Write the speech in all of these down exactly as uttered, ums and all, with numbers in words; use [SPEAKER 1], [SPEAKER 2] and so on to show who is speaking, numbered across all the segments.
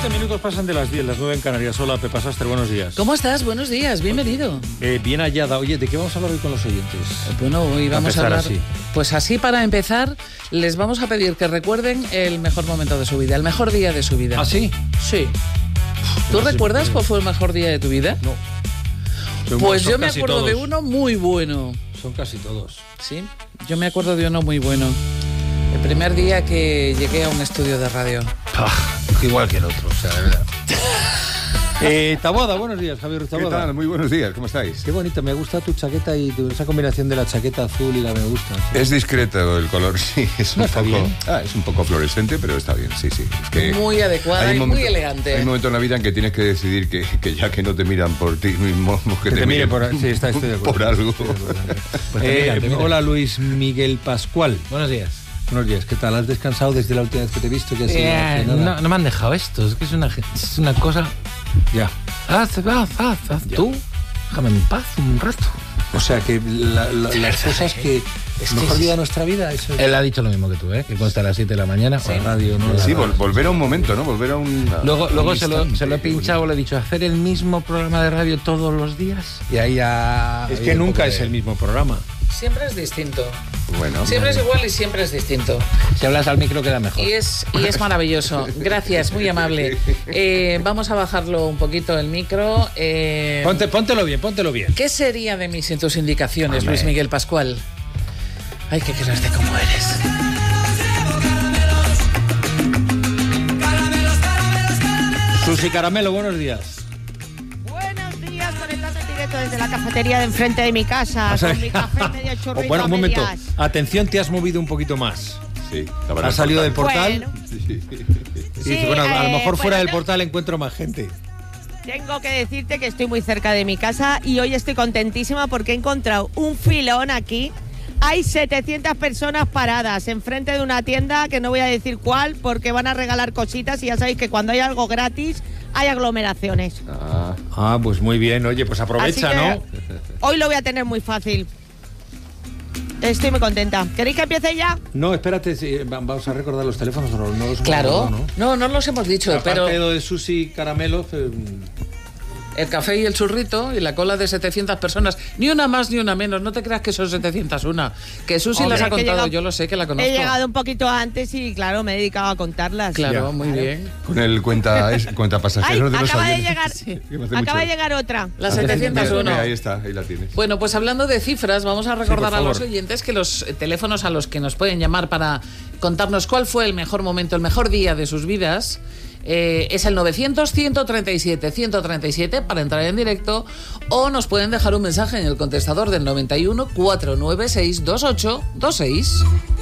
[SPEAKER 1] siete minutos pasan de las diez, las nueve en Canarias. Hola, Pepa Sastre, buenos días.
[SPEAKER 2] ¿Cómo estás? Buenos días, bienvenido.
[SPEAKER 1] Eh, bien hallada. Oye, ¿de qué vamos a hablar hoy con los oyentes?
[SPEAKER 2] Bueno, hoy vamos a,
[SPEAKER 1] a
[SPEAKER 2] hablar...
[SPEAKER 1] así.
[SPEAKER 2] Pues así, para empezar, les vamos a pedir que recuerden el mejor momento de su vida, el mejor día de su vida.
[SPEAKER 1] ¿Ah, sí?
[SPEAKER 2] Sí. ¿Tú
[SPEAKER 1] no
[SPEAKER 2] recuerdas
[SPEAKER 1] sé,
[SPEAKER 2] cuál fue el mejor día de tu vida?
[SPEAKER 1] No. Son,
[SPEAKER 2] Pues
[SPEAKER 1] son
[SPEAKER 2] yo me acuerdo
[SPEAKER 1] todos.
[SPEAKER 2] de uno muy bueno.
[SPEAKER 1] Son casi todos.
[SPEAKER 2] ¿Sí? Yo me acuerdo de uno muy bueno. El primer día que llegué a un estudio de radio.
[SPEAKER 1] Ah, igual que el otro, o sea, de verdad. eh, Taboada, buenos días, Javier Ruiz
[SPEAKER 3] ¿Qué
[SPEAKER 1] Taboada.
[SPEAKER 3] tal? Muy buenos días, ¿cómo estáis?
[SPEAKER 1] Qué bonita, me gusta tu chaqueta y tu, esa combinación de la chaqueta azul y la me gusta. ¿Sí?
[SPEAKER 3] Es discreto el color, sí, es
[SPEAKER 1] No,
[SPEAKER 3] un
[SPEAKER 1] está
[SPEAKER 3] poco,
[SPEAKER 1] bien.
[SPEAKER 3] ah, es un poco fluorescente, pero está bien, sí, sí. Es que
[SPEAKER 2] Muy adecuada
[SPEAKER 3] hay
[SPEAKER 2] y
[SPEAKER 3] momento-
[SPEAKER 2] muy elegante.
[SPEAKER 3] Hay un momento en la vida en que tienes que decidir que, que ya que no te miran por ti mismo, pues que,
[SPEAKER 1] Que
[SPEAKER 3] te,
[SPEAKER 1] te mire
[SPEAKER 3] miren
[SPEAKER 1] por, sí, está, estoy de acuerdo.
[SPEAKER 3] por algo.
[SPEAKER 1] Estoy de acuerdo.
[SPEAKER 4] Pues te
[SPEAKER 1] Eh,
[SPEAKER 4] miran, te miran.
[SPEAKER 1] Hola, Luis Miguel Pascual.
[SPEAKER 4] Buenos días.
[SPEAKER 1] Buenos días, ¿qué tal? ¿Has descansado desde la última vez que te he visto? Que ha sido
[SPEAKER 4] Eh,
[SPEAKER 1] hace nada?
[SPEAKER 4] no, no me han dejado esto, es que es una, es una cosa...
[SPEAKER 1] Ya.
[SPEAKER 4] Haz, haz, haz, haz
[SPEAKER 1] Ya.
[SPEAKER 4] tú, déjame en paz un rato.
[SPEAKER 1] O sea, que la- la- las cosas que...
[SPEAKER 4] Es
[SPEAKER 1] el
[SPEAKER 4] que
[SPEAKER 1] mejor
[SPEAKER 4] es-
[SPEAKER 1] día de nuestra vida, eso es...
[SPEAKER 4] Él ha dicho lo mismo que tú, ¿eh? Que consta a las siete de la mañana.
[SPEAKER 1] La radio, ¿no?
[SPEAKER 3] Sí,
[SPEAKER 1] La-
[SPEAKER 3] vol- volver a un momento, ¿no? Volver a un...
[SPEAKER 4] Luego,
[SPEAKER 3] a un
[SPEAKER 4] luego se, lo,
[SPEAKER 3] instante,
[SPEAKER 4] se lo he
[SPEAKER 3] qué
[SPEAKER 4] pinchado, le he dicho, hacer el mismo programa de radio todos los días. Y ahí ya...
[SPEAKER 1] Es
[SPEAKER 4] ahí
[SPEAKER 1] que
[SPEAKER 4] un
[SPEAKER 1] nunca
[SPEAKER 4] poco
[SPEAKER 1] es
[SPEAKER 4] de-
[SPEAKER 1] el mismo programa.
[SPEAKER 2] Siempre es distinto.
[SPEAKER 3] bonito. Bueno,
[SPEAKER 2] Siempre es igual y siempre es distinto.
[SPEAKER 4] Si hablas al micro queda mejor.
[SPEAKER 2] Y es, y es maravilloso. Gracias, muy amable. Eh, vamos a bajarlo un poquito el micro. Eh,
[SPEAKER 1] Ponte, póntelo bien, póntelo bien.
[SPEAKER 2] ¿Qué sería de mí sin tus indicaciones,
[SPEAKER 1] Hombre.
[SPEAKER 2] Luis Miguel Pascual? Hay que quererte como eres.
[SPEAKER 1] Susi Caramelo, buenos días.
[SPEAKER 5] Buenos días, conectando en directo desde la cafetería de enfrente de mi casa,
[SPEAKER 1] O sea,
[SPEAKER 5] con mi café medio churrito
[SPEAKER 1] bueno,
[SPEAKER 5] a
[SPEAKER 1] un momento.
[SPEAKER 5] medias.
[SPEAKER 1] Atención, te has movido un poquito más.
[SPEAKER 3] sí, la verdad
[SPEAKER 1] Has
[SPEAKER 3] es
[SPEAKER 1] salido del
[SPEAKER 3] importante.
[SPEAKER 1] portal
[SPEAKER 5] Bueno,
[SPEAKER 3] Sí, sí.
[SPEAKER 1] y
[SPEAKER 5] sí,
[SPEAKER 1] dices, bueno, a lo
[SPEAKER 5] eh,
[SPEAKER 1] mejor fuera
[SPEAKER 5] bueno,
[SPEAKER 1] del
[SPEAKER 5] no-
[SPEAKER 1] portal encuentro más gente.
[SPEAKER 5] tengo que decirte que estoy muy cerca de mi casa y hoy estoy contentísima porque he encontrado un filón aquí. Hay setecientas personas paradas enfrente de una tienda que no voy a decir cuál porque van a regalar cositas y ya sabéis que cuando hay algo gratis hay aglomeraciones.
[SPEAKER 3] Ah,
[SPEAKER 1] Ah, pues muy bien. Oye, pues aprovecha,
[SPEAKER 5] Así que
[SPEAKER 1] ¿no?
[SPEAKER 5] hoy lo voy a tener muy fácil. Estoy muy contenta. ¿Queréis que empiece ya?
[SPEAKER 1] No, espérate, sí, va- vamos a recordar los teléfonos. No, no los hemos
[SPEAKER 2] Claro.
[SPEAKER 1] recordado, ¿no?
[SPEAKER 2] No, no los hemos dicho,
[SPEAKER 1] Aparte
[SPEAKER 2] pero
[SPEAKER 1] de lo de Susi Caramelo, eh,
[SPEAKER 2] el café y el churrito y la cola de setecientas personas, ni una más ni una menos. No te creas que son setecientas una. Que Susi
[SPEAKER 5] Hombre,
[SPEAKER 2] las ha
[SPEAKER 5] que he
[SPEAKER 2] contado,
[SPEAKER 5] llegado-
[SPEAKER 2] yo lo sé, que la conozco.
[SPEAKER 5] He llegado un poquito antes y claro, me he dedicado a contarlas.
[SPEAKER 2] Claro,
[SPEAKER 1] Ya.
[SPEAKER 2] muy bien.
[SPEAKER 3] con el cuenta, es, cuenta
[SPEAKER 5] Ay,
[SPEAKER 3] pasajeros de los
[SPEAKER 5] acaba de
[SPEAKER 3] aviones.
[SPEAKER 5] llegar,
[SPEAKER 3] Que me hace
[SPEAKER 5] acaba de
[SPEAKER 3] mucho-
[SPEAKER 5] llegar otra.
[SPEAKER 2] La
[SPEAKER 1] Hace-
[SPEAKER 2] setecientos
[SPEAKER 3] Mira,
[SPEAKER 2] uno.
[SPEAKER 3] mira, ahí está, ahí la tienes.
[SPEAKER 2] Bueno, pues hablando de cifras, vamos a recordar
[SPEAKER 1] por
[SPEAKER 2] a los
[SPEAKER 1] favor.
[SPEAKER 2] oyentes que los eh, teléfonos a los que nos pueden llamar para contarnos cuál fue el mejor momento, el mejor día de sus vidas, eh, es el novecientos, ciento treinta y siete, ciento treinta y siete para entrar en directo, o nos pueden dejar un mensaje en el contestador del noventa y uno, cuatrocientos noventa y seis, veintiocho veintiséis.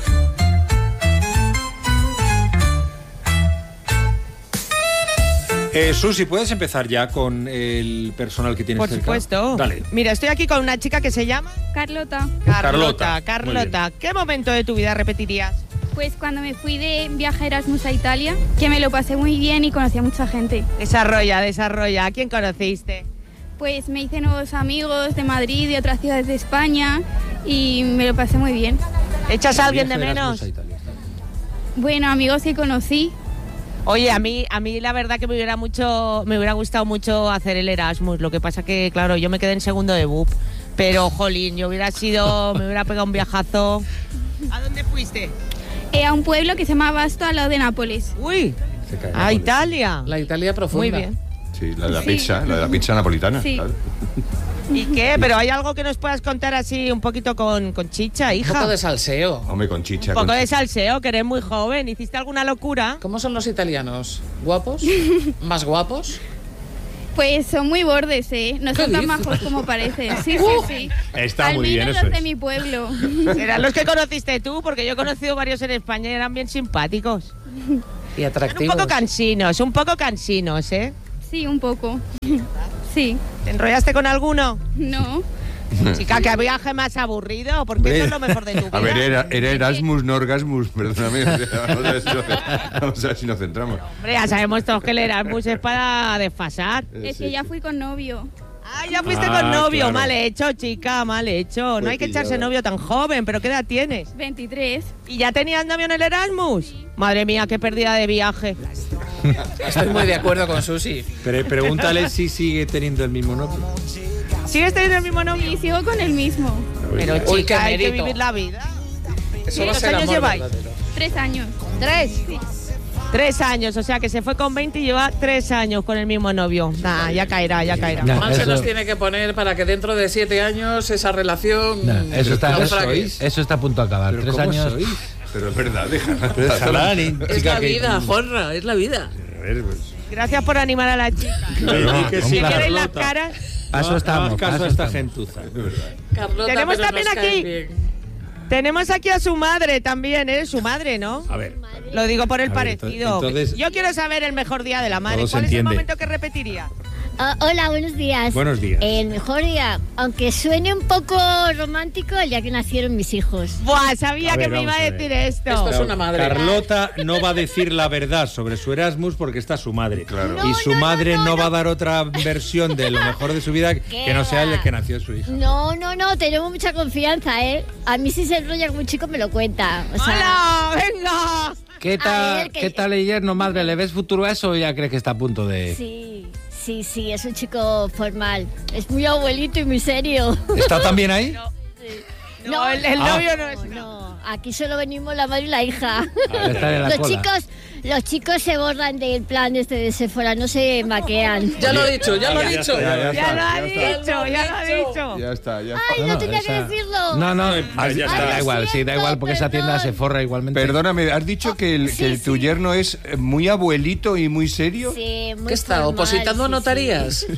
[SPEAKER 1] eh, Susi, ¿puedes empezar ya con el personal que tienes
[SPEAKER 5] Por
[SPEAKER 1] cerca?
[SPEAKER 5] supuesto.
[SPEAKER 1] Dale.
[SPEAKER 5] Mira, estoy aquí con una chica que se llama
[SPEAKER 6] Carlota,
[SPEAKER 1] Carlota.
[SPEAKER 5] Carlota. Carlota, ¿qué momento de tu vida repetirías?
[SPEAKER 6] pues cuando me fui de viaje Erasmus a Italia, que me lo pasé muy bien y conocí a mucha gente.
[SPEAKER 5] Desarrolla, desarrolla. ¿A quién conociste?
[SPEAKER 6] Pues me hice nuevos amigos de Madrid, de otras ciudades de España y me lo pasé muy bien.
[SPEAKER 5] ¿Echas a alguien de
[SPEAKER 1] Viaje Erasmus
[SPEAKER 5] menos?
[SPEAKER 1] a Italia, está bien.
[SPEAKER 6] Bueno, amigos que conocí,
[SPEAKER 5] Oye, a mí, a mí la verdad que me hubiera mucho, me hubiera gustado mucho hacer el Erasmus. Lo que pasa que, claro, yo me quedé en segundo de B U P. Pero, jolín, yo hubiera sido, me hubiera pegado un viajazo. ¿A dónde fuiste?
[SPEAKER 6] eh, a un pueblo que se llama Basto, al lado de Nápoles.
[SPEAKER 5] Uy,
[SPEAKER 1] Se cae,
[SPEAKER 5] a
[SPEAKER 1] Nápoles.
[SPEAKER 5] Italia.
[SPEAKER 2] La Italia profunda.
[SPEAKER 5] Muy bien.
[SPEAKER 3] Sí, la de la
[SPEAKER 6] Sí.
[SPEAKER 3] pizza, la de la pizza napolitana.
[SPEAKER 6] Sí.
[SPEAKER 3] claro.
[SPEAKER 5] ¿Y qué? ¿Pero hay algo que nos puedas contar así un poquito con, con chicha,
[SPEAKER 2] Un
[SPEAKER 5] hija?
[SPEAKER 2] poco de salseo.
[SPEAKER 3] Hombre, con chicha.
[SPEAKER 5] Un poco
[SPEAKER 3] con
[SPEAKER 5] de
[SPEAKER 3] chicha.
[SPEAKER 5] salseo, que eres muy joven. ¿Hiciste alguna locura?
[SPEAKER 2] ¿Cómo son los italianos? ¿Guapos? ¿Más guapos?
[SPEAKER 6] Pues son muy bordes, ¿eh? No
[SPEAKER 2] ¿Qué
[SPEAKER 6] son tan
[SPEAKER 2] dices?
[SPEAKER 6] majos como parecen. Sí, sí, sí.
[SPEAKER 1] Está
[SPEAKER 6] Al
[SPEAKER 1] muy bien,
[SPEAKER 6] menos
[SPEAKER 1] eso
[SPEAKER 6] los de
[SPEAKER 1] es.
[SPEAKER 6] mi pueblo.
[SPEAKER 5] Eran los que conociste tú, porque yo he conocido varios en España y eran bien simpáticos.
[SPEAKER 2] Y
[SPEAKER 5] Eran un
[SPEAKER 2] atractivos.
[SPEAKER 5] poco cansinos, un poco cansinos, ¿eh?
[SPEAKER 6] Sí, un poco. Sí,
[SPEAKER 5] ¿Te enrollaste con alguno?
[SPEAKER 6] no.
[SPEAKER 5] Chica, qué viaje más aburrido, porque
[SPEAKER 3] Hombre.
[SPEAKER 5] eso es lo mejor de tu vida.
[SPEAKER 3] A ver, era, era Erasmus, no Orgasmus, perdóname. o sea, Vamos a, ver si nos, vamos a ver si nos centramos.
[SPEAKER 5] Hombre, ya sabemos todos que el Erasmus es para desfasar.
[SPEAKER 3] Eh,
[SPEAKER 6] Es
[SPEAKER 3] sí,
[SPEAKER 6] que ya
[SPEAKER 3] sí.
[SPEAKER 6] fui con novio.
[SPEAKER 5] Ah, ya fuiste
[SPEAKER 1] Ah,
[SPEAKER 5] con novio.
[SPEAKER 1] claro.
[SPEAKER 5] Mal hecho, chica, mal hecho. No hay que echarse
[SPEAKER 3] pillada.
[SPEAKER 5] novio tan joven, pero ¿qué edad tienes?
[SPEAKER 6] veintitrés.
[SPEAKER 5] ¿Y ya tenías novio en el Erasmus? Madre mía, qué pérdida de viaje.
[SPEAKER 2] Estoy muy de acuerdo con Susi.
[SPEAKER 1] Pero pregúntale si sigue teniendo el mismo novio.
[SPEAKER 5] ¿Sigues teniendo el mismo novio?
[SPEAKER 6] Y sigo con el mismo.
[SPEAKER 5] Pero
[SPEAKER 2] Uy,
[SPEAKER 5] chica,
[SPEAKER 2] qué
[SPEAKER 5] hay que
[SPEAKER 2] mérito.
[SPEAKER 5] vivir la vida.
[SPEAKER 2] Eso va a
[SPEAKER 5] ¿Cuántos
[SPEAKER 2] ser
[SPEAKER 5] años
[SPEAKER 2] amor
[SPEAKER 5] lleváis?
[SPEAKER 2] verdadero.
[SPEAKER 6] Tres años.
[SPEAKER 5] ¿Tres? Tres años, o sea que se fue con veinte y lleva tres años con el mismo novio. Nah, ya caerá, ya caerá.
[SPEAKER 4] Nah,
[SPEAKER 2] Juan se
[SPEAKER 4] eso-
[SPEAKER 2] nos tiene que poner para que dentro de siete años esa relación...
[SPEAKER 4] Nah, eso, está,
[SPEAKER 2] no
[SPEAKER 4] eso,
[SPEAKER 2] frague.
[SPEAKER 4] eso está a punto de acabar.
[SPEAKER 1] ¿Pero
[SPEAKER 4] Tres
[SPEAKER 1] cómo
[SPEAKER 4] años.
[SPEAKER 1] sois?
[SPEAKER 3] Pero es verdad, déjala.
[SPEAKER 1] Déjala, ni-
[SPEAKER 2] Es
[SPEAKER 1] chica,
[SPEAKER 2] la
[SPEAKER 1] que-
[SPEAKER 2] vida, Jorra, es la vida.
[SPEAKER 1] A ver, pues.
[SPEAKER 5] Gracias por animar a la chica.
[SPEAKER 1] Claro,
[SPEAKER 4] No,
[SPEAKER 1] que
[SPEAKER 4] un
[SPEAKER 1] sí,
[SPEAKER 5] ¿Me
[SPEAKER 4] placer.
[SPEAKER 5] queréis las
[SPEAKER 1] Carlota.
[SPEAKER 5] caras?
[SPEAKER 4] Paso
[SPEAKER 1] No,
[SPEAKER 4] estamos.
[SPEAKER 1] no hagas caso
[SPEAKER 4] paso
[SPEAKER 1] a esta
[SPEAKER 4] estamos.
[SPEAKER 1] gentuza.
[SPEAKER 2] Carlota,
[SPEAKER 5] Tenemos
[SPEAKER 2] pero
[SPEAKER 5] también
[SPEAKER 2] nos caes
[SPEAKER 5] aquí-
[SPEAKER 2] bien.
[SPEAKER 5] Tenemos aquí a su madre también, ¿eh? Su madre, ¿no?
[SPEAKER 1] A ver,
[SPEAKER 5] Lo digo por el
[SPEAKER 1] A ver,
[SPEAKER 5] parecido.
[SPEAKER 1] entonces-
[SPEAKER 5] Yo quiero saber el mejor día de la madre.
[SPEAKER 1] Todo se
[SPEAKER 5] ¿Cuál es el
[SPEAKER 1] entiende.
[SPEAKER 5] momento que repetiría?
[SPEAKER 7] Ah, hola, buenos días.
[SPEAKER 1] Buenos días.
[SPEAKER 7] El mejor día, aunque suene un poco romántico, el día que nacieron mis hijos.
[SPEAKER 5] Buah, sabía
[SPEAKER 1] A
[SPEAKER 5] que
[SPEAKER 1] ver,
[SPEAKER 5] me iba a
[SPEAKER 1] vamos a
[SPEAKER 5] decir
[SPEAKER 1] ver.
[SPEAKER 5] esto.
[SPEAKER 2] Esto es una madre.
[SPEAKER 1] Carlota no va a decir la verdad sobre su Erasmus porque está su madre.
[SPEAKER 3] Claro.
[SPEAKER 1] Y
[SPEAKER 7] No,
[SPEAKER 1] su
[SPEAKER 7] no,
[SPEAKER 1] madre
[SPEAKER 7] no,
[SPEAKER 1] no,
[SPEAKER 7] no,
[SPEAKER 1] va a
[SPEAKER 7] no.
[SPEAKER 1] dar otra versión de lo mejor de su vida que no sea el que nació su hija.
[SPEAKER 7] No, no, no, tenemos mucha confianza, ¿eh? A mí si se enrolla con un chico me lo cuenta. O sea,
[SPEAKER 5] ¡Hala! ¡Venga!
[SPEAKER 4] ¿Qué
[SPEAKER 7] A
[SPEAKER 4] tal,
[SPEAKER 7] ver, que-
[SPEAKER 4] ¿qué tal el yerno, madre? ¿Le ves futuro a eso o ya crees que está a punto de...?
[SPEAKER 7] sí, sí, sí, es un chico formal. Es muy abuelito y muy serio.
[SPEAKER 1] ¿Está también ahí?
[SPEAKER 5] No, el, el
[SPEAKER 4] Ah.
[SPEAKER 5] novio no es.
[SPEAKER 7] No, aquí solo venimos la madre y la hija.
[SPEAKER 4] Está en la
[SPEAKER 7] Los
[SPEAKER 4] cola.
[SPEAKER 7] chicos, los chicos se borran del plan este de Sephora, no se maquean.
[SPEAKER 2] Ya lo he dicho, ya lo he
[SPEAKER 1] Ya
[SPEAKER 2] dicho.
[SPEAKER 1] está, ya
[SPEAKER 5] Ya
[SPEAKER 1] está,
[SPEAKER 5] lo ha
[SPEAKER 1] ya está.
[SPEAKER 5] dicho, ya lo ha dicho.
[SPEAKER 3] Ya está, ya está.
[SPEAKER 7] Ay, no,
[SPEAKER 4] No,
[SPEAKER 7] tenía
[SPEAKER 4] esa-
[SPEAKER 7] que decirlo.
[SPEAKER 4] No, no,
[SPEAKER 1] ya
[SPEAKER 4] ah,
[SPEAKER 1] está.
[SPEAKER 4] da igual, sí, da igual porque esa tienda se forra igualmente.
[SPEAKER 3] Perdóname, ¿has dicho que, el,
[SPEAKER 7] Sí,
[SPEAKER 3] que el- tu
[SPEAKER 7] sí.
[SPEAKER 3] yerno es eh, muy abuelito y muy serio?
[SPEAKER 7] Sí, muy
[SPEAKER 2] ¿Qué está?
[SPEAKER 7] formal,
[SPEAKER 2] ¿Opositando a
[SPEAKER 7] sí,
[SPEAKER 2] notarías?
[SPEAKER 7] sí.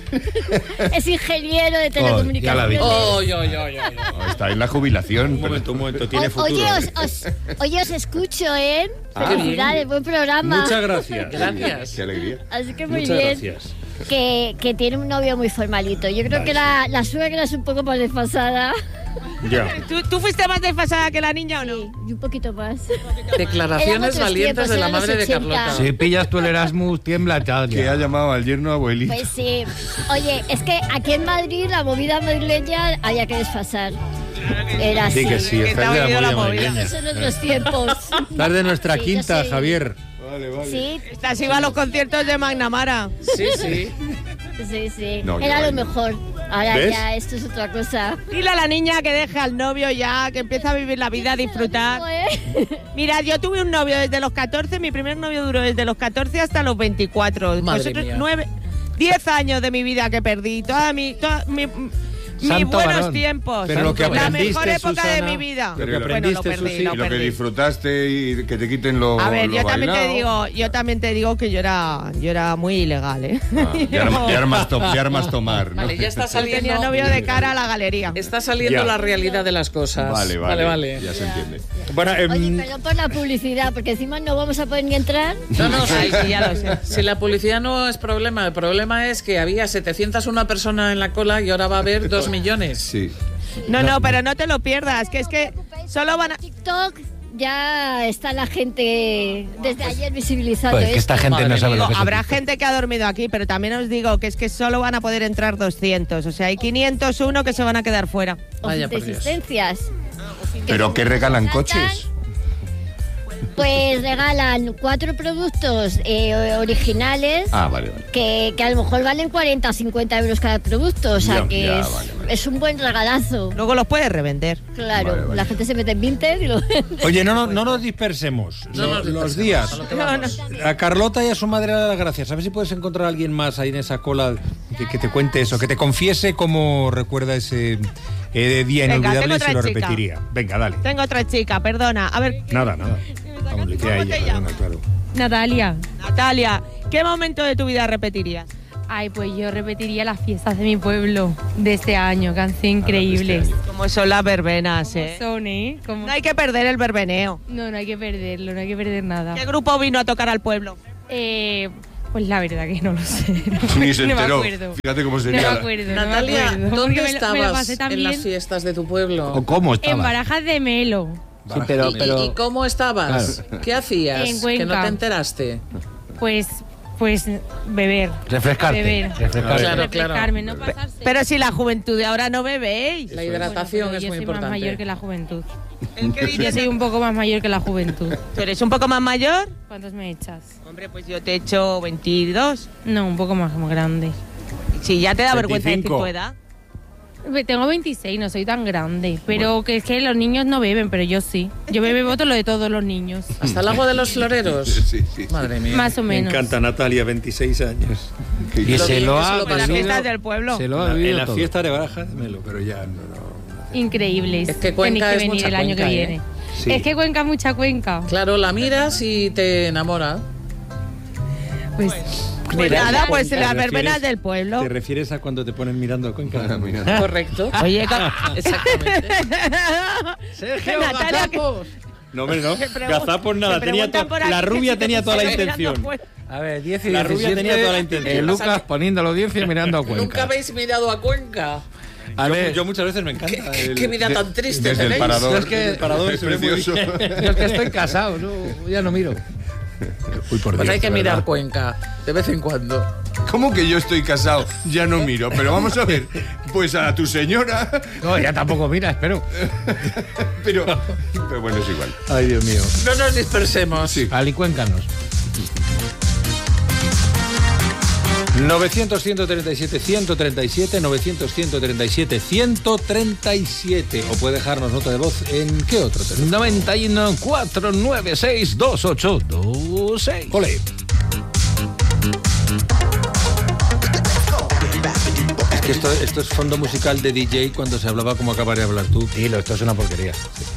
[SPEAKER 7] Es ingeniero de
[SPEAKER 4] Oh, ya la
[SPEAKER 7] telecomunicaciones.
[SPEAKER 4] vi.
[SPEAKER 2] Oh, yo, yo, yo, yo.
[SPEAKER 3] No, está en la jubilación.
[SPEAKER 1] Un momento, un momento, tiene
[SPEAKER 7] O-
[SPEAKER 1] futuro.
[SPEAKER 7] oye,
[SPEAKER 1] ¿eh?
[SPEAKER 7] os, os- oye, os escucho, ¿eh?
[SPEAKER 2] Ah,
[SPEAKER 7] Felicidades,
[SPEAKER 2] bien.
[SPEAKER 7] buen programa.
[SPEAKER 1] Muchas gracias.
[SPEAKER 2] Gracias.
[SPEAKER 3] Qué alegría.
[SPEAKER 7] Así que muy
[SPEAKER 1] Muchas
[SPEAKER 7] bien.
[SPEAKER 1] gracias.
[SPEAKER 7] Que, que tiene un novio muy formalito. Yo creo que la, la suegra es un poco más desfasada.
[SPEAKER 1] Ya.
[SPEAKER 5] ¿Tú, tú fuiste más desfasada que la niña o no?
[SPEAKER 7] Sí, y un poquito más.
[SPEAKER 2] Declaraciones
[SPEAKER 7] Eran otros
[SPEAKER 2] valientes
[SPEAKER 7] tiempos,
[SPEAKER 2] de la
[SPEAKER 7] eran los
[SPEAKER 2] madre de
[SPEAKER 7] ochenta.
[SPEAKER 2] Carlota.
[SPEAKER 4] Si pillas tú el Erasmus, tiembla tal.
[SPEAKER 3] Que ha llamado al yerno abuelito.
[SPEAKER 7] Pues sí. Oye, es que aquí en Madrid la movida madrileña había que desfasar. Era así.
[SPEAKER 1] Sí, que sí,
[SPEAKER 5] Que
[SPEAKER 1] estás
[SPEAKER 5] está
[SPEAKER 1] de la
[SPEAKER 5] viviendo la
[SPEAKER 1] movida
[SPEAKER 5] movida.
[SPEAKER 1] madrileña.
[SPEAKER 7] Esos son otros tiempos.
[SPEAKER 1] Estás de nuestra
[SPEAKER 7] Sí, yo
[SPEAKER 1] quinta,
[SPEAKER 7] soy-
[SPEAKER 1] Javier.
[SPEAKER 3] Vale, vale.
[SPEAKER 7] Sí,
[SPEAKER 5] Estás iba a los conciertos de Magnamara.
[SPEAKER 2] Sí, sí.
[SPEAKER 7] sí, sí.
[SPEAKER 3] No,
[SPEAKER 7] Era
[SPEAKER 3] yo
[SPEAKER 7] lo
[SPEAKER 3] no.
[SPEAKER 7] mejor. Ahora
[SPEAKER 1] ¿Ves?
[SPEAKER 7] ya esto es otra cosa.
[SPEAKER 5] Dile a la niña que deje al novio ya, que empiece a vivir la vida, a disfrutar.
[SPEAKER 7] ¿Eh?
[SPEAKER 5] Mira, yo tuve un novio desde los catorce, mi primer novio duró desde los catorce hasta los veinticuatro.
[SPEAKER 2] Madre
[SPEAKER 5] Vosotros,
[SPEAKER 2] mía.
[SPEAKER 5] nueve, diez años de mi vida que perdí, toda mi, toda mi, mis
[SPEAKER 4] Santo
[SPEAKER 5] buenos
[SPEAKER 4] varón.
[SPEAKER 5] tiempos.
[SPEAKER 1] Pero lo que
[SPEAKER 5] la
[SPEAKER 1] aprendiste,
[SPEAKER 5] mejor época de
[SPEAKER 1] Susana,
[SPEAKER 5] mi vida.
[SPEAKER 1] lo que
[SPEAKER 5] Bueno,
[SPEAKER 1] aprendiste,
[SPEAKER 5] lo perdí,
[SPEAKER 1] Susi,
[SPEAKER 5] lo
[SPEAKER 3] Y lo que
[SPEAKER 5] perdí.
[SPEAKER 3] disfrutaste y que te quiten lo
[SPEAKER 5] A ver,
[SPEAKER 3] lo
[SPEAKER 5] yo también te
[SPEAKER 3] bailado.
[SPEAKER 5] digo, yo también te digo que yo era, yo era muy ilegal, ¿eh?
[SPEAKER 3] Ah, de, arma- de armas, to- de armas tomar, ¿no?
[SPEAKER 2] Vale, ya está
[SPEAKER 5] Yo
[SPEAKER 2] saliendo.
[SPEAKER 5] tenía novio de cara a la galería.
[SPEAKER 2] Está saliendo
[SPEAKER 1] Ya.
[SPEAKER 2] la realidad de las cosas.
[SPEAKER 3] Vale, vale,
[SPEAKER 2] vale.
[SPEAKER 3] ya se entiende.
[SPEAKER 1] Bueno, em,
[SPEAKER 7] Oye, perdón por la publicidad, porque encima no vamos a poder ni entrar.
[SPEAKER 2] No, no,
[SPEAKER 5] Ay,
[SPEAKER 2] sí,
[SPEAKER 5] sí, ya lo sé.
[SPEAKER 2] Si la publicidad no es problema, el problema es que había setecientos una personas en la cola y ahora va a haber dos millones.
[SPEAKER 3] Sí.
[SPEAKER 5] No, no, pero no te lo pierdas, que es que solo van a...
[SPEAKER 7] TikTok ya está la gente desde ayer visibilizando
[SPEAKER 4] Pues que esta
[SPEAKER 7] esto.
[SPEAKER 4] gente no
[SPEAKER 2] Madre
[SPEAKER 4] sabe
[SPEAKER 2] mía.
[SPEAKER 4] lo que es.
[SPEAKER 5] Habrá
[SPEAKER 4] TikTok.
[SPEAKER 5] gente que ha dormido aquí, pero también os digo que es que solo van a poder entrar doscientos. O sea, hay quinientos uno que se van a quedar fuera.
[SPEAKER 2] Vaya
[SPEAKER 7] O
[SPEAKER 2] por
[SPEAKER 7] de
[SPEAKER 2] Dios.
[SPEAKER 7] existencias.
[SPEAKER 3] ¿Pero qué regalan
[SPEAKER 7] contratan,
[SPEAKER 3] coches?
[SPEAKER 7] Pues regalan cuatro productos eh, originales
[SPEAKER 3] Ah, vale, vale.
[SPEAKER 7] que, que a lo mejor valen cuarenta o cincuenta euros cada producto. O sea
[SPEAKER 3] Ya,
[SPEAKER 7] que
[SPEAKER 3] ya,
[SPEAKER 7] es,
[SPEAKER 3] vale, vale.
[SPEAKER 7] es un buen regalazo.
[SPEAKER 5] Luego los puedes revender.
[SPEAKER 7] Claro,
[SPEAKER 3] Vale, vale.
[SPEAKER 7] la gente se mete en Vinted y lo vende.
[SPEAKER 1] oye, no, no, no nos dispersemos.
[SPEAKER 2] No
[SPEAKER 1] Lo-
[SPEAKER 2] nos
[SPEAKER 1] los
[SPEAKER 2] dispersemos,
[SPEAKER 1] días.
[SPEAKER 2] a lo que
[SPEAKER 5] No,
[SPEAKER 2] vamos.
[SPEAKER 5] no.
[SPEAKER 1] A Carlota y a su madre las gracias. A ver si puedes encontrar a alguien más ahí en esa cola que, que te cuente eso, que te confiese cómo recuerda ese eh, día
[SPEAKER 5] Venga,
[SPEAKER 1] inolvidable
[SPEAKER 5] tengo
[SPEAKER 1] y se
[SPEAKER 5] otra
[SPEAKER 1] lo
[SPEAKER 5] chica.
[SPEAKER 1] repetiría. Venga, dale.
[SPEAKER 5] Tengo otra chica, perdona. A ver,
[SPEAKER 1] Nada, nada. Vamos, le queda a
[SPEAKER 5] ¿Cómo
[SPEAKER 1] ella,
[SPEAKER 5] te
[SPEAKER 1] perdona,
[SPEAKER 5] llamas?
[SPEAKER 1] claro.
[SPEAKER 8] Natalia.
[SPEAKER 5] Natalia, ¿qué momento de tu vida repetirías?
[SPEAKER 8] Ay, pues yo repetiría las fiestas de mi pueblo de este año, que han sido increíbles.
[SPEAKER 5] Como son las verbenas, ¿eh?
[SPEAKER 8] Son, ¿eh? Como-
[SPEAKER 5] No hay que perder el verbeneo.
[SPEAKER 8] No, no hay que perderlo, no hay que perder nada.
[SPEAKER 5] ¿Qué grupo vino a tocar al pueblo?
[SPEAKER 8] Eh, pues la verdad que no lo sé. No,
[SPEAKER 3] Ni se
[SPEAKER 8] no me
[SPEAKER 3] enteró.
[SPEAKER 8] acuerdo.
[SPEAKER 3] Fíjate cómo
[SPEAKER 8] No
[SPEAKER 3] sería.
[SPEAKER 8] me
[SPEAKER 3] la-
[SPEAKER 8] acuerdo. no me
[SPEAKER 2] Natalia,
[SPEAKER 8] acuerdo,
[SPEAKER 2] ¿dónde
[SPEAKER 8] porque me lo- me lo
[SPEAKER 2] estabas
[SPEAKER 8] pasé tan
[SPEAKER 2] en las
[SPEAKER 8] bien.
[SPEAKER 2] fiestas de tu pueblo?
[SPEAKER 4] ¿O cómo
[SPEAKER 8] En
[SPEAKER 4] estaba?
[SPEAKER 8] Barajas de Melo.
[SPEAKER 4] Sí, pero,
[SPEAKER 2] ¿Y,
[SPEAKER 4] pero
[SPEAKER 2] y cómo estabas? ¿Qué hacías?
[SPEAKER 8] En
[SPEAKER 2] que no
[SPEAKER 8] Cuenca.
[SPEAKER 2] te enteraste.
[SPEAKER 8] Pues Pues beber.
[SPEAKER 4] Refrescarte.
[SPEAKER 8] Beber.
[SPEAKER 4] Refrescarte.
[SPEAKER 2] Claro,
[SPEAKER 8] Refrescarme,
[SPEAKER 2] claro.
[SPEAKER 8] no pasarse.
[SPEAKER 5] Pero si la juventud de ahora no bebéis.
[SPEAKER 2] La hidratación
[SPEAKER 8] Bueno, pero
[SPEAKER 2] es
[SPEAKER 8] yo
[SPEAKER 2] muy
[SPEAKER 8] soy
[SPEAKER 2] importante.
[SPEAKER 8] más mayor que la juventud.
[SPEAKER 5] ¿En qué
[SPEAKER 8] Yo
[SPEAKER 5] dices?
[SPEAKER 8] soy un poco más mayor que la juventud.
[SPEAKER 5] ¿Tú eres un poco más mayor?
[SPEAKER 8] ¿Cuántos me echas?
[SPEAKER 5] Hombre, pues yo te he hecho veintidós.
[SPEAKER 8] No, un poco más, más grande.
[SPEAKER 5] Si ya te da vergüenza decir
[SPEAKER 1] veinticinco.
[SPEAKER 5] tu edad.
[SPEAKER 8] Tengo veintiséis, no soy tan grande. Pero que es que los niños no beben, pero yo sí. Yo me bebo todo lo de todos los niños.
[SPEAKER 2] ¿Hasta el agua de los floreros?
[SPEAKER 3] Sí, sí.
[SPEAKER 2] Madre mía.
[SPEAKER 8] Más o
[SPEAKER 1] Me
[SPEAKER 8] menos.
[SPEAKER 1] encanta Natalia, veintiséis años.
[SPEAKER 4] Y
[SPEAKER 2] Lo
[SPEAKER 4] se
[SPEAKER 2] bien
[SPEAKER 4] lo
[SPEAKER 2] que se
[SPEAKER 4] ha
[SPEAKER 2] lo pasa.
[SPEAKER 5] En las
[SPEAKER 4] bebido-
[SPEAKER 5] fiestas del pueblo.
[SPEAKER 4] Se lo ha
[SPEAKER 1] En
[SPEAKER 4] bebido
[SPEAKER 1] la
[SPEAKER 4] todo.
[SPEAKER 1] fiesta de Baraja, démelo, pero ya no, no.
[SPEAKER 8] Increíbles.
[SPEAKER 2] Es que Cuenca
[SPEAKER 8] Tenéis que
[SPEAKER 2] es
[SPEAKER 8] venir
[SPEAKER 2] mucha
[SPEAKER 8] el año
[SPEAKER 2] Cuenca,
[SPEAKER 8] que
[SPEAKER 2] ¿eh?
[SPEAKER 8] viene.
[SPEAKER 1] Sí.
[SPEAKER 8] Es que Cuenca es mucha Cuenca.
[SPEAKER 2] Claro, la miras y te enamora.
[SPEAKER 8] Pues
[SPEAKER 5] Pues
[SPEAKER 2] Mira,
[SPEAKER 5] nada,
[SPEAKER 2] ya
[SPEAKER 5] pues
[SPEAKER 1] ¿Te
[SPEAKER 5] las
[SPEAKER 1] refieres-
[SPEAKER 5] verbenas del pueblo.
[SPEAKER 1] ¿Te refieres a cuando te ponen mirando a Cuenca?
[SPEAKER 3] Ah, mira.
[SPEAKER 2] Correcto.
[SPEAKER 5] Oye, ca-
[SPEAKER 2] Exactamente.
[SPEAKER 4] Sergio
[SPEAKER 5] Natalia, que-
[SPEAKER 4] Gazapos.
[SPEAKER 1] No, hombre, no.
[SPEAKER 5] que pregun-
[SPEAKER 1] Gazapos nada.
[SPEAKER 5] que
[SPEAKER 1] Tenía
[SPEAKER 5] preguntan
[SPEAKER 1] to-
[SPEAKER 5] por aquí
[SPEAKER 1] la
[SPEAKER 5] que
[SPEAKER 1] rubia
[SPEAKER 5] si te
[SPEAKER 1] tenía toda la
[SPEAKER 5] pusieron mirando
[SPEAKER 1] intención.
[SPEAKER 5] fuera.
[SPEAKER 4] A ver, diez y
[SPEAKER 1] La rubia
[SPEAKER 4] diecisiete,
[SPEAKER 1] tenía toda la intención.
[SPEAKER 4] eh, Lucas poniendo la audiencia y mirando a Cuenca.
[SPEAKER 2] Nunca habéis mirado a Cuenca.
[SPEAKER 4] A
[SPEAKER 1] Yo,
[SPEAKER 4] ver,
[SPEAKER 1] yo muchas veces me encanta.
[SPEAKER 2] ¿Qué,
[SPEAKER 1] el-
[SPEAKER 2] qué vida tan triste
[SPEAKER 3] Desde el
[SPEAKER 2] tenéis?
[SPEAKER 3] parador.
[SPEAKER 4] Yo es que-
[SPEAKER 1] el parador
[SPEAKER 3] es
[SPEAKER 1] se ve muy
[SPEAKER 3] precioso.
[SPEAKER 1] bien.
[SPEAKER 4] yo es que estoy casado, no, ya no miro.
[SPEAKER 1] Uy, por
[SPEAKER 2] Pues
[SPEAKER 1] Dios,
[SPEAKER 2] hay que
[SPEAKER 1] de
[SPEAKER 2] mirar
[SPEAKER 1] verdad.
[SPEAKER 2] Cuenca de vez en cuando.
[SPEAKER 3] ¿Cómo que yo estoy casado? Ya no miro. Pero vamos a ver. Pues a tu señora.
[SPEAKER 4] No, ya tampoco mira, espero.
[SPEAKER 3] Pero, pero bueno, es igual.
[SPEAKER 1] Ay, Dios mío.
[SPEAKER 2] No nos dispersemos.
[SPEAKER 3] Sí.
[SPEAKER 4] Alicuéncanos.
[SPEAKER 1] novecientos, ciento treinta y siete, ciento treinta y siete, novecientos, ciento treinta y siete, ciento treinta y siete. O puede dejarnos nota de voz en qué otro teléfono.
[SPEAKER 4] noventa y uno, cuatro nueve seis, dos ocho dos seis.
[SPEAKER 1] Ole. Es que esto, esto es fondo musical de D J cuando se hablaba como acabar de hablar tú.
[SPEAKER 4] Dilo, esto es una porquería.